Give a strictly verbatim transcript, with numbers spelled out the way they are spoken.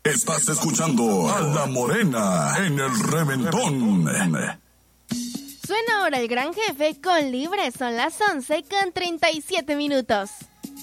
Estás escuchando a La Morena en el Reventón. Suena ahora el Gran Jefe con Libre. Son las once con treinta y siete minutos.